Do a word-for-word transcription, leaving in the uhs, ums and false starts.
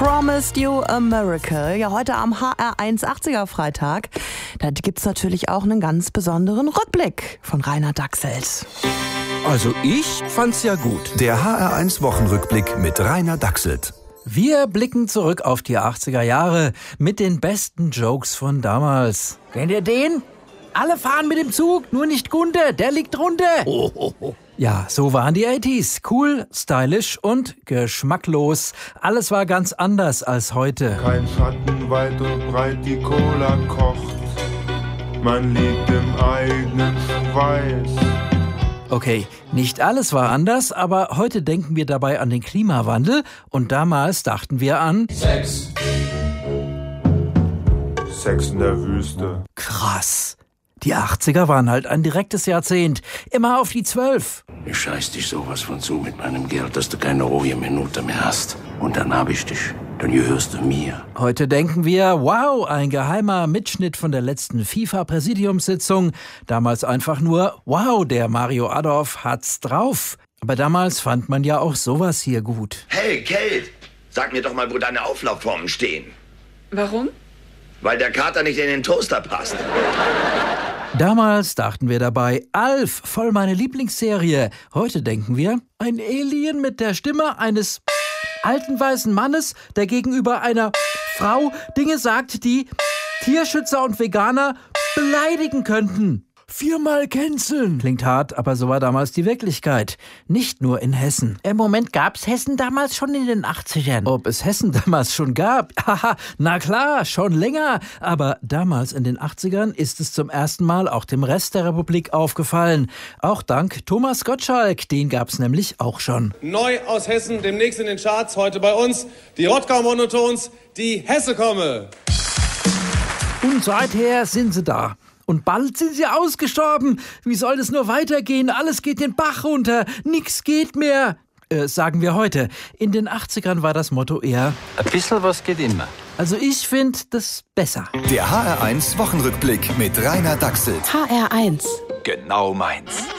Promised You a Miracle. Ja, heute am H R eins achtziger Freitag. Da gibt's natürlich auch einen ganz besonderen Rückblick von Rainer Dachselt. Also ich fand's ja gut. Der H R eins Wochenrückblick mit Rainer Dachselt. Wir blicken zurück auf die achtziger Jahre mit den besten Jokes von damals. Kennt ihr den? Alle fahren mit dem Zug, nur nicht Gunde, der liegt drunter. Oh, oh, oh. Ja, so waren die achtziger. Cool, stylisch und geschmacklos. Alles war ganz anders als heute. Kein Schatten weit und breit, die Cola kocht. Man liegt im eigenen Schweiß. Okay, nicht alles war anders, aber heute denken wir dabei an den Klimawandel und damals dachten wir an Sex. Sex in der Wüste. Krass. Die achtziger waren halt ein direktes Jahrzehnt. Immer auf die zwölf. Ich scheiß dich sowas von zu mit meinem Geld, dass du keine ruhige Minute mehr hast. Und dann hab ich dich. Dann gehörst du mir. Heute denken wir, wow, ein geheimer Mitschnitt von der letzten FIFA-Präsidiumssitzung. Damals einfach nur, wow, der Mario Adorf hat's drauf. Aber damals fand man ja auch sowas hier gut. Hey, Kate, sag mir doch mal, wo deine Auflaufformen stehen. Warum? Weil der Kater nicht in den Toaster passt. Damals dachten wir dabei, Alf, voll meine Lieblingsserie. Heute denken wir, ein Alien mit der Stimme eines alten weißen Mannes, der gegenüber einer Frau Dinge sagt, die Tierschützer und Veganer beleidigen könnten. Viermal canceln. Klingt hart, aber so war damals die Wirklichkeit. Nicht nur in Hessen. Im Moment gab's Hessen damals schon in den achtzigern. Ob es Hessen damals schon gab? Haha, na klar, schon länger. Aber damals in den achtzigern ist es zum ersten Mal auch dem Rest der Republik aufgefallen. Auch dank Thomas Gottschalk, den gab's nämlich auch schon. Neu aus Hessen, demnächst in den Charts, heute bei uns, die Rottgau-Monotons, die Hesse komme. Und seither sind sie da. Und bald sind sie ausgestorben. Wie soll das nur weitergehen? Alles geht den Bach runter. Nix geht mehr. Äh, sagen wir heute. In den achtzigern war das Motto eher: Ein bisschen was geht immer. Also ich finde das besser. Der H R eins Wochenrückblick mit Rainer Dachselt. H R eins. Genau meins.